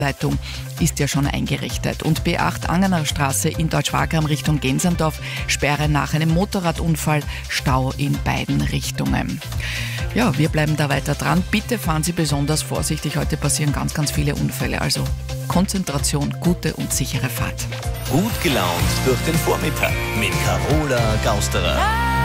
Leitung ist ja schon eingerichtet. Und B8 Angener Straße in Deutsch-Wagram Richtung Gensendorf, Sperre nach einem Motorradunfall, Stau in beiden Richtungen. Ja, wir bleiben da weiter dran. Bitte fahren Sie besonders vorsichtig. Heute passieren ganz, ganz viele Unfälle. Also Konzentration, gute und sichere Fahrt. Gut gelaunt durch den Vormittag mit Carola Gausterer.